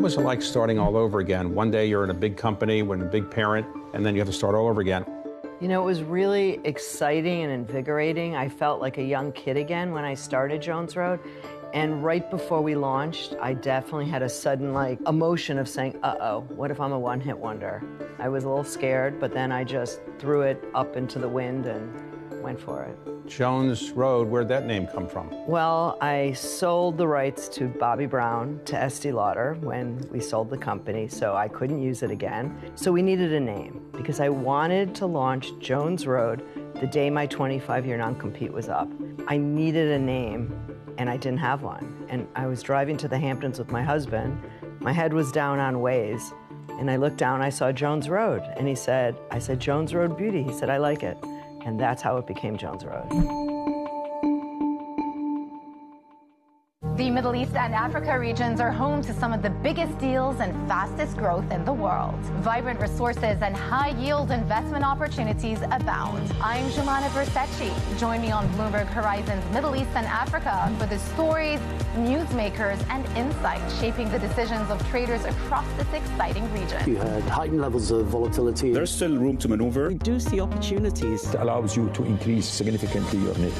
What was it like starting all over again? One day you're in a big company, with a big parent, and then you have to start all over again. You know, it was really exciting and invigorating. I felt like a young kid again when I started Jones Road. And right before we launched, I definitely had a sudden, emotion of saying, uh-oh, what if I'm a one-hit wonder? I was a little scared, but then I just threw it up into the wind and went for it. Jones Road, where'd that name come from? Well, I sold the rights to Bobby Brown to Estee Lauder when we sold the company, so I couldn't use it again. So we needed a name because I wanted to launch Jones Road the day my 25-year non-compete was up. I needed a name, and I didn't have one. And I was driving to the Hamptons with my husband. My head was down on Waze, and I looked down, I saw Jones Road, and I said, Jones Road Beauty. He said, I like it. And that's how it became Jones Road. The Middle East and Africa regions are home to some of the biggest deals and fastest growth in the world. Vibrant resources and high-yield investment opportunities abound. I'm Jumana Versace. Join me on Bloomberg Horizons Middle East and Africa for the stories, newsmakers, and insights shaping the decisions of traders across this exciting region. You had heightened levels of volatility. There's still room to maneuver. We do see opportunities. It allows you to increase significantly your net